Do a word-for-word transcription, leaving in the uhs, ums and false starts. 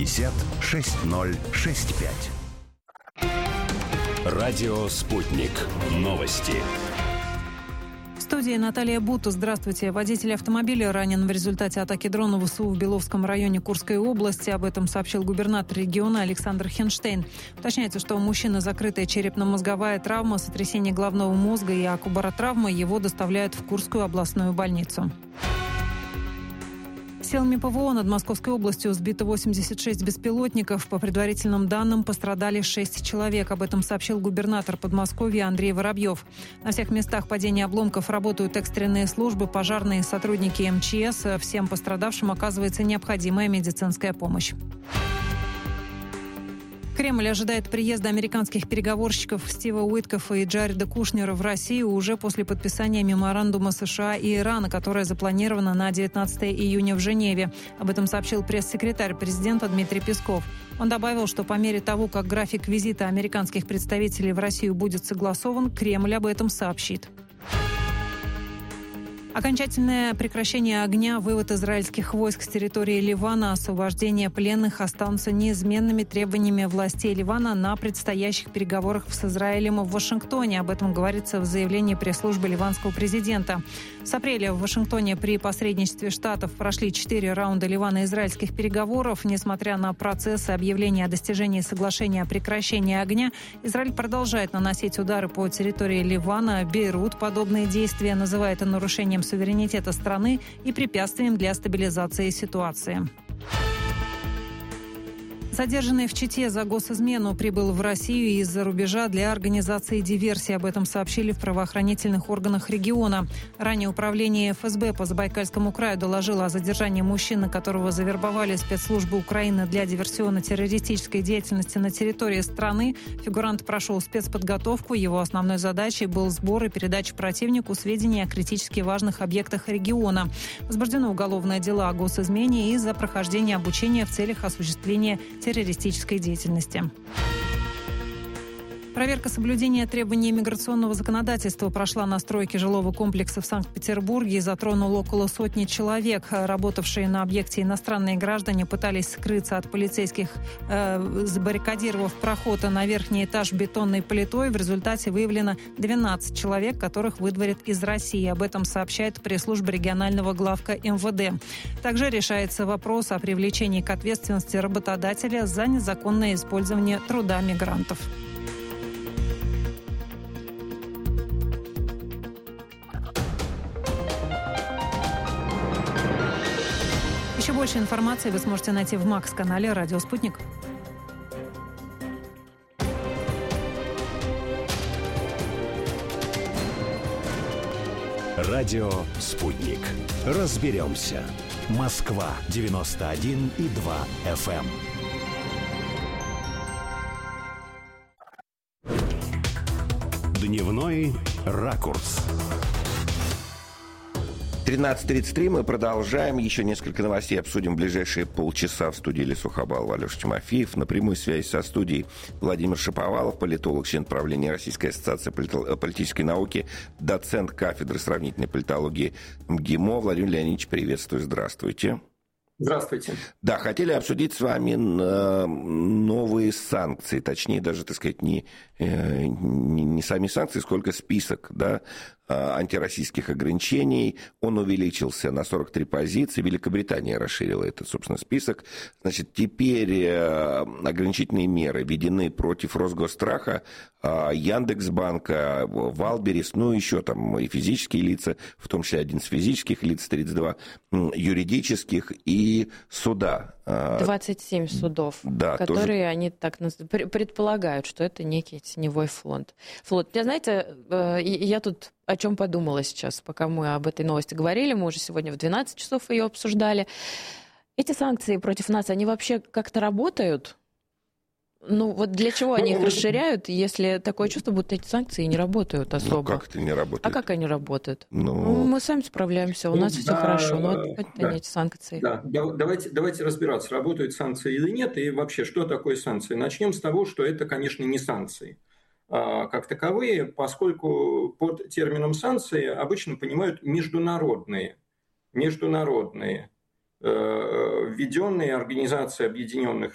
пятьдесят шесть ноль шесть пять. Радио «Спутник». Новости. В студии Наталья Бута. Здравствуйте. Водитель автомобиля ранен в результате атаки дрона ВСУ в Беловском районе Курской области. Об этом сообщил губернатор региона Александр Хенштейн. Уточняется, что у мужчины закрытая черепно-мозговая травма, сотрясение головного мозга и акубаротравма. Его доставляют в Курскую областную больницу. Силами ПВО над Московской областью сбито восемьдесят шесть беспилотников. По предварительным данным, пострадали шесть человек. Об этом сообщил губернатор Подмосковья Андрей Воробьев. На всех местах падения обломков работают экстренные службы, пожарные, сотрудники эм че эс. Всем пострадавшим оказывается необходимая медицинская помощь. Кремль ожидает приезда американских переговорщиков Стива Уиткоффа и Джареда Кушнера в Россию уже после подписания меморандума США и Ирана, которое запланировано на девятнадцатое июня в Женеве. Об этом сообщил пресс-секретарь президента Дмитрий Песков. Он добавил, что по мере того, как график визита американских представителей в Россию будет согласован, Кремль об этом сообщит. Окончательное прекращение огня, вывод израильских войск с территории Ливана, освобождение пленных останутся неизменными требованиями властей Ливана на предстоящих переговорах с Израилем в Вашингтоне. Об этом говорится в заявлении пресс-службы ливанского президента. С апреля в Вашингтоне при посредничестве Штатов прошли четыре раунда ливано-израильских переговоров. Несмотря на процессы объявления о достижении соглашения о прекращении огня, Израиль продолжает наносить удары по территории Ливана. Бейрут подобные действия называет нарушением суверенитета страны и препятствием для стабилизации ситуации. Задержанный в Чите за госизмену прибыл в Россию из-за рубежа для организации диверсии. Об этом сообщили в правоохранительных органах региона. Ранее управление эф эс бэ по Забайкальскому краю доложило о задержании мужчины, которого завербовали спецслужбы Украины для диверсионно-террористической деятельности на территории страны. Фигурант прошел спецподготовку. Его основной задачей был сбор и передача противнику сведений о критически важных объектах региона. Возбуждено уголовное дело о госизмене из-за прохождения обучения в целях осуществления террористической деятельности. Проверка соблюдения требований миграционного законодательства прошла на стройке жилого комплекса в Санкт-Петербурге и затронула около сотни человек. Работавшие на объекте иностранные граждане пытались скрыться от полицейских, э, забаррикадировав проход на верхний этаж бетонной плитой. В результате выявлено двенадцать человек, которых выдворят из России. Об этом сообщает пресс-служба регионального главка эм вэ дэ. Также решается вопрос о привлечении к ответственности работодателя за незаконное использование труда мигрантов. Еще больше информации вы сможете найти в Макс-канале «Радио Спутник». Радио «Спутник». Разберемся. Москва девяносто один и два эф эм. Дневной ракурс. тринадцать тридцать три мы продолжаем. Еще несколько новостей обсудим в ближайшие полчаса. В студии Лесу Хабалов, Алеша Тимофеев. На прямой связи со студией Владимир Шаповалов, политолог, член правления Российской ассоциации политической науки, доцент кафедры сравнительной политологии МГИМО. Владимир Леонидович, приветствую. Здравствуйте. Здравствуйте. Да, хотели обсудить с вами новые санкции, точнее даже, так сказать, не, не, не сами санкции, сколько список, да, антироссийских ограничений. Он увеличился на сорок три позиции. Великобритания расширила этот, собственно, список. Значит, теперь ограничительные меры введены против Росгосстраха, Яндекс.Банка, Валберис, ну, еще там и физические лица, в том числе один из физических лиц, тридцать два юридических и суда. двадцать семь судов, да, которые тоже... они так предполагают, что это некий теневой фонд. Флот. Знаете, я тут о чем подумала сейчас, пока мы об этой новости говорили, мы уже сегодня в двенадцать часов ее обсуждали. Эти санкции против нас, они вообще как-то работают? Ну, вот для чего они их расширяют, если такое чувство, будто эти санкции не работают особо? Ну, как это не работает? А как они работают? Ну... Ну, мы сами справляемся, у ну, нас да, все хорошо, но вот это да, не эти санкции. Да, давайте, давайте разбираться, работают санкции или нет, и вообще, что такое санкции. Начнем с того, что это, конечно, не санкции как таковые, поскольку под термином санкции обычно понимают международные, международные, введенные Организацией Объединенных